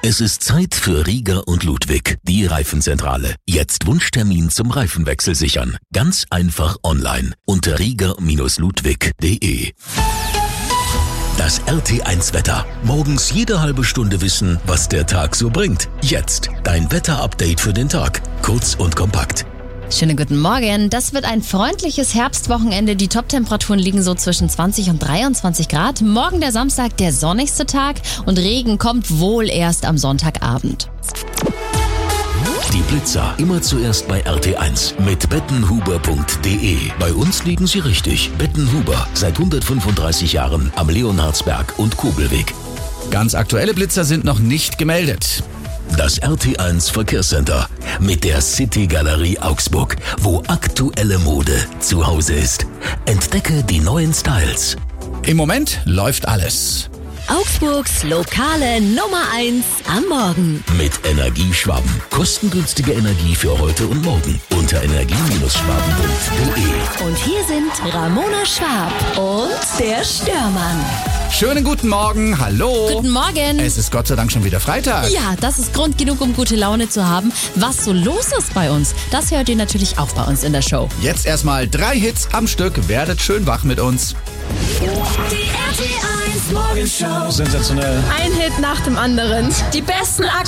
Es ist Zeit für Rieger und Ludwig, die Reifenzentrale. Jetzt Wunschtermin zum Reifenwechsel sichern. Ganz einfach online unter rieger-ludwig.de. Das RT1-Wetter. Morgens jede halbe Stunde wissen, was der Tag so bringt. Jetzt dein Wetterupdate für den Tag. Kurz und kompakt. Schönen guten Morgen. Das wird ein freundliches Herbstwochenende. Die Top-Temperaturen liegen so zwischen 20 und 23 Grad. Morgen der Samstag, der sonnigste Tag. Und Regen kommt wohl erst am Sonntagabend. Die Blitzer immer zuerst bei RT1 mit bettenhuber.de. Bei uns liegen sie richtig. Bettenhuber, seit 135 Jahren am Leonhardsberg und Kobelweg. Ganz aktuelle Blitzer sind noch nicht gemeldet. Das RT1 Verkehrscenter mit der City Galerie Augsburg, wo aktuelle Mode zu Hause ist. Entdecke die neuen Styles. Im Moment läuft alles. Augsburgs lokale Nummer 1 am Morgen. Mit Energieschwaben. Kostengünstige Energie für heute und morgen. Unter energie-schwaben.de. Und hier sind Ramona Schwab und der Störmann. Schönen guten Morgen, hallo. Guten Morgen. Es ist Gott sei Dank schon wieder Freitag. Ja, das ist Grund genug, um gute Laune zu haben. Was so los ist bei uns, das hört ihr natürlich auch bei uns in der Show. Jetzt erstmal 3 Hits am Stück. Werdet schön wach mit uns. Die RT1 Morgenshow. Sensationell. Ein Hit nach dem anderen. Die besten